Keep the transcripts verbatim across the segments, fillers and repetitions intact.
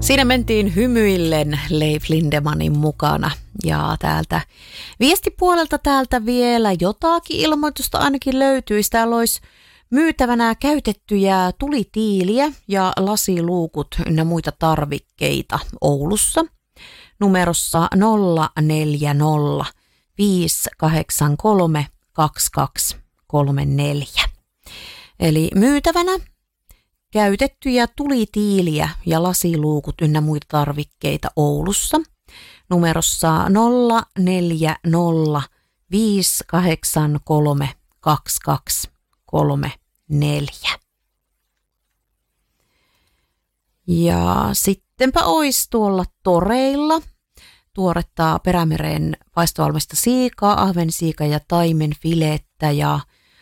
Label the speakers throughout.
Speaker 1: Siinä mentiin hymyillen Leif Lindemanin mukana ja täältä viestipuolelta täältä vielä jotakin ilmoitusta ainakin löytyisi. Täällä olisi myytävänä käytettyjä tulitiiliä ja lasiluukut ynnä muita tarvikkeita Oulussa numerossa nolla neljä nolla viisi kahdeksan kolme kaksi kaksi kolme neljä. Eli myytävänä käytettyjä tulitiiliä ja lasiluukut ynnä muita tarvikkeita Oulussa numerossa nolla neljä nolla viisi kahdeksan kolme kaksi kaksi kolme neljä. Ja sittenpä olisi tuolla toreilla tuoretta Perämeren paistovalmista siikaa, ahvensiika ja taimenfilettä ja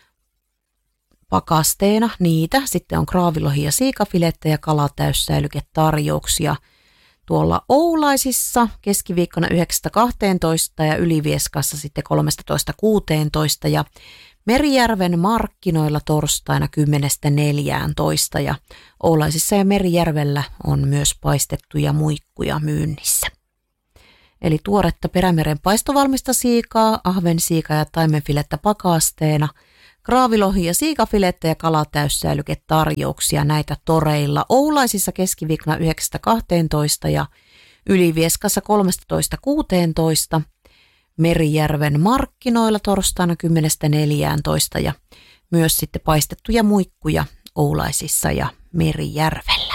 Speaker 1: pakasteena niitä. Sitten on kraavilohi ja siikafilettä ja kalatäyssäilyketarjouksia tuolla Oulaisissa keskiviikkona yhdeksästä kahteentoista ja Ylivieskassa sitten kolmetoista kuuteentoista ja Merijärven markkinoilla torstaina kymmenestä neljääntoista ja Oulaisissa ja Merijärvellä on myös paistettuja muikkuja myynnissä. Eli tuoretta Perämeren paistovalmista siikaa, ahvensiikaa ja taimenfilettä pakasteena, kraavilohi ja siikafilettä ja kalatäyssäilyketarjouksia näitä toreilla Oulaisissa keskiviikkona yhdeksästä kahteentoista ja Ylivieskassa kolmetoista kuuteentoista, Merijärven markkinoilla torstaina kymmenestä neljääntoista ja myös sitten paistettuja muikkuja Oulaisissa ja Merijärvellä.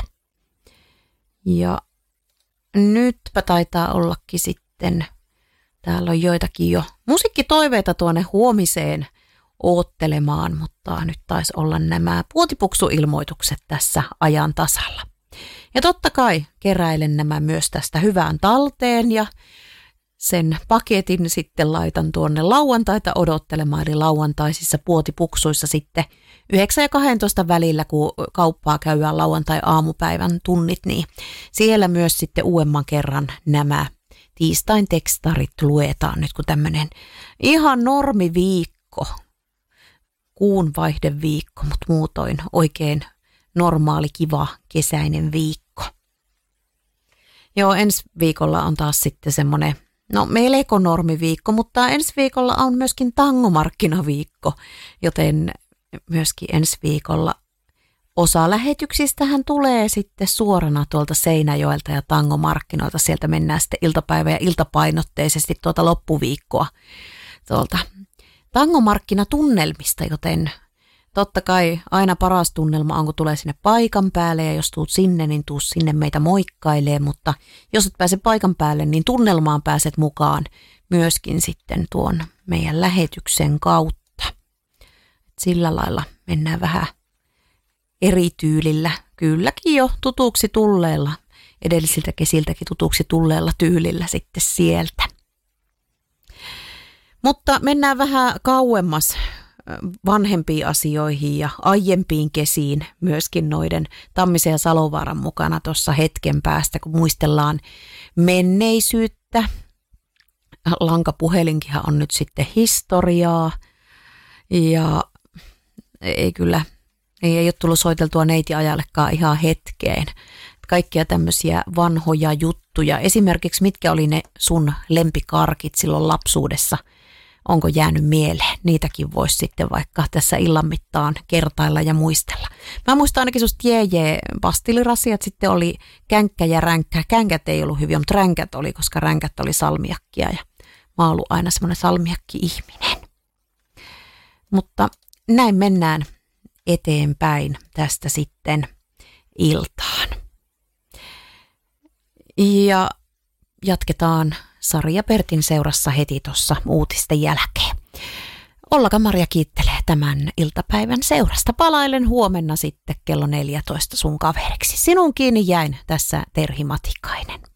Speaker 1: Ja nytpä taitaa ollakin sitten, täällä on joitakin jo musiikkitoiveita tuonne huomiseen oottelemaan, mutta nyt taisi olla nämä puotipuksuilmoitukset tässä ajan tasalla. Ja totta kai keräilen nämä myös tästä hyvään talteen ja sen paketin sitten laitan tuonne lauantaita odottelemaan, eli lauantaisissa puotipuksuissa sitten yhdeksän ja kahdentoista välillä, kun kauppaa käydään lauantai-aamupäivän tunnit, niin siellä myös sitten uudemman kerran nämä tiistain tekstarit luetaan nyt, kun tämmöinen ihan normiviikko, kuun vaihdeviikko, mutta muutoin oikein normaali, kiva, kesäinen viikko. Joo, ensi viikolla on taas sitten semmoinen, no melko normiviikko, mutta ensi viikolla on myöskin tangomarkkinaviikko, joten myöskin ensi viikolla osa lähetyksistähän tulee sitten suorana tuolta Seinäjoelta ja tangomarkkinoilta. Sieltä mennään sitten iltapäivä- ja iltapainotteisesti tuota loppuviikkoa tuolta tangomarkkinatunnelmista, joten totta kai aina paras tunnelma on, kun tulee sinne paikan päälle ja jos tuut sinne, niin tuu sinne meitä moikkailee, mutta jos et pääse paikan päälle, niin tunnelmaan pääset mukaan myöskin sitten tuon meidän lähetyksen kautta. Sillä lailla mennään vähän eri tyylillä, kylläkin jo tutuksi tulleella, edellisiltä kesiltäkin tutuksi tulleella tyylillä sitten sieltä. Mutta mennään vähän kauemmas vanhempiin asioihin ja aiempiin kesiin myöskin noiden Tammisen ja Salovaaran mukana tuossa hetken päästä, kun muistellaan menneisyyttä. Lankapuhelinkinhan on nyt sitten historiaa ja ei kyllä, ei, ei ole tullut soiteltua neitiajallekaan ihan hetkeen. Kaikkia tämmöisiä vanhoja juttuja. Esimerkiksi mitkä oli ne sun lempikarkit silloin lapsuudessa? Onko jäänyt mieleen? Niitäkin voisi sitten vaikka tässä illan mittaan kertailla ja muistella. Mä muistan ainakin susta jeje pastillirasiat, sitten oli känkkä ja ränkkä. Känkät ei ollut hyviä, mutta ränkät oli, koska ränkät oli salmiakkia ja mä oon ollut aina semmoinen salmiakki-ihminen. Mutta näin mennään eteenpäin tästä sitten iltaan. Ja jatketaan Sari ja Pertin seurassa heti tuossa uutisten jälkeen. Ollaka Maria kiittelee tämän iltapäivän seurasta. Palailen huomenna sitten kello neljätoista sun kaveriksi. Sinun kiinni jäin tässä Terhi Matikainen.